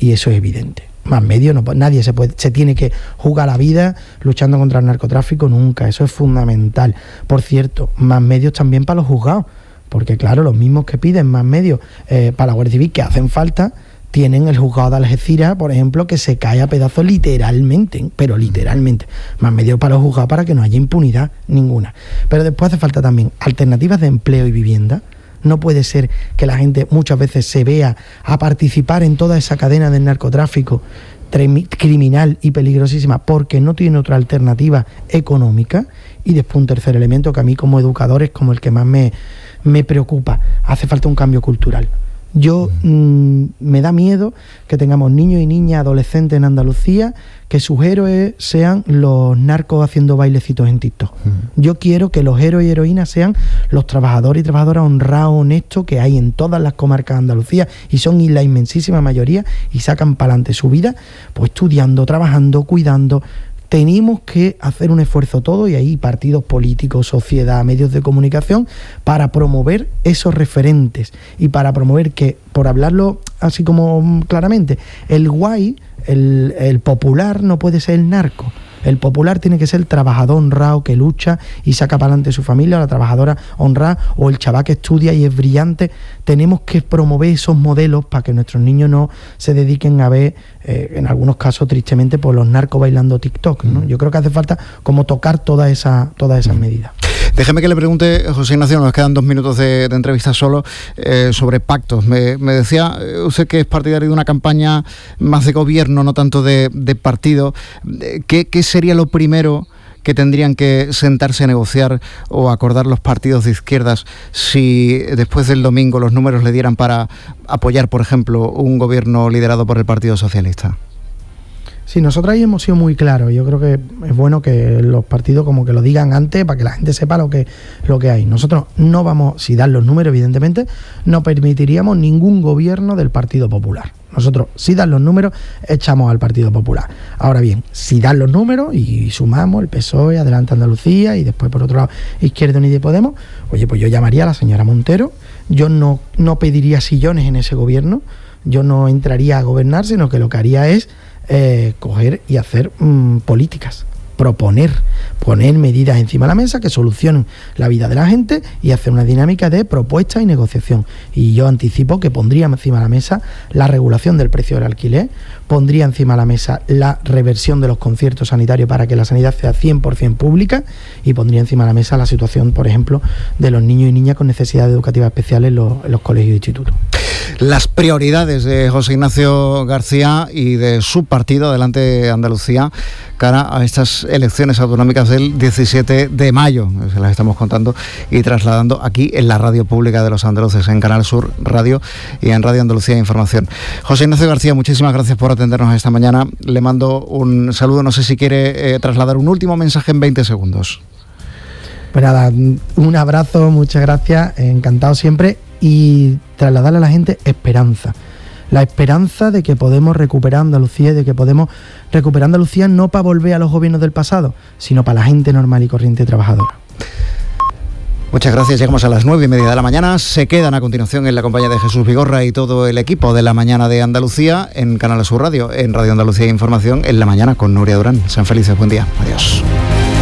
y eso es evidente. Más medios, no, nadie se tiene que jugar la vida luchando contra el narcotráfico nunca, eso es fundamental. Por cierto, más medios también para los juzgados, porque claro, los mismos que piden más medios para la Guardia Civil, que hacen falta, tienen el juzgado de Algeciras, por ejemplo, que se cae a pedazos literalmente, pero literalmente. Más medios para los juzgados para que no haya impunidad ninguna. Pero después hace falta también alternativas de empleo y vivienda. No puede ser que la gente muchas veces se vea a participar en toda esa cadena del narcotráfico criminal y peligrosísima porque no tiene otra alternativa económica. Y después un tercer elemento que a mí como educador es como el que más me preocupa. Hace falta un cambio cultural. Yo me da miedo que tengamos niños y niñas adolescentes en Andalucía que sus héroes sean los narcos haciendo bailecitos en TikTok. Yo quiero que los héroes y heroínas sean los trabajadores y trabajadoras honrados, honestos que hay en todas las comarcas de Andalucía y son la inmensísima mayoría y sacan para adelante su vida pues estudiando, trabajando, cuidando. Tenemos que hacer un esfuerzo todo y ahí partidos políticos, sociedad, medios de comunicación para promover esos referentes y para promover que, por hablarlo así como claramente, el guay, el popular no puede ser el narco. El popular tiene que ser el trabajador honrado que lucha y saca para adelante su familia, la trabajadora honrada o el chaval que estudia y es brillante. Tenemos que promover esos modelos para que nuestros niños no se dediquen a ver, en algunos casos tristemente, por los narcos bailando TikTok, ¿no? Yo creo que hace falta como tocar todas esas medidas. Déjeme que le pregunte, José Ignacio, nos quedan 2 minutos de entrevista solo, sobre pactos. Me decía usted que es partidario de una campaña más de gobierno, no tanto de partido. ¿Qué sería lo primero que tendrían que sentarse a negociar o acordar los partidos de izquierdas si después del domingo los números le dieran para apoyar, por ejemplo, un gobierno liderado por el Partido Socialista? Sí, nosotros ahí hemos sido muy claros. Yo creo que es bueno que los partidos como que lo digan antes para que la gente sepa lo que hay. Nosotros no vamos, si dan los números, evidentemente, no permitiríamos ningún gobierno del Partido Popular. Nosotros, si dan los números, echamos al Partido Popular. Ahora bien, si dan los números y sumamos el PSOE, Adelante Andalucía y después por otro lado Izquierda Unida y Podemos, oye, pues yo llamaría a la señora Montero, yo no pediría sillones en ese gobierno, yo no entraría a gobernar, sino que lo que haría es coger y hacer políticas, poner medidas encima de la mesa que solucionen la vida de la gente y hacer una dinámica de propuesta y negociación. Y yo anticipo que pondría encima de la mesa la regulación del precio del alquiler, pondría encima de la mesa la reversión de los conciertos sanitarios para que la sanidad sea 100% pública y pondría encima de la mesa la situación, por ejemplo, de los niños y niñas con necesidades educativas especiales en los colegios e institutos. Las prioridades de José Ignacio García y de su partido, Adelante Andalucía, cara a estas elecciones autonómicas del 17 de mayo. Se las estamos contando y trasladando aquí en la radio pública de los andaluces, en Canal Sur Radio y en Radio Andalucía Información. José Ignacio García, muchísimas gracias por atendernos esta mañana. Le mando un saludo, no sé si quiere trasladar un último mensaje en 20 segundos. Pues nada, un abrazo, muchas gracias, encantado siempre, y trasladarle a la gente esperanza. La esperanza de que podemos recuperar Andalucía y de que podemos recuperar Andalucía no para volver a los gobiernos del pasado, sino para la gente normal y corriente trabajadora. Muchas gracias, llegamos a las 9:30 de la mañana. Se quedan a continuación en la compañía de Jesús Vigorra y todo el equipo de La Mañana de Andalucía en Canal Sur Radio, en Radio Andalucía Información en la mañana con Nuria Durán. Sean felices, buen día, adiós.